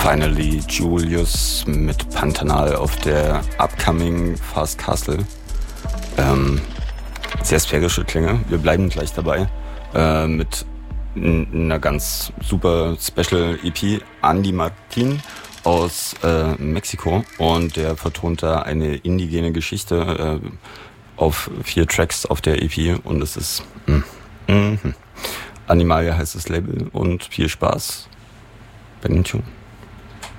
Finally Julius mit Pantanal auf der upcoming Fast Castle. Sehr sphärische Klänge. Wir bleiben gleich dabei mit einer ganz super Special EP. Andy Martin aus Mexiko, und der vertont da eine indigene Geschichte auf 4 Tracks auf der EP, und es ist Animalia heißt das Label, und viel Spaß bei den Tune.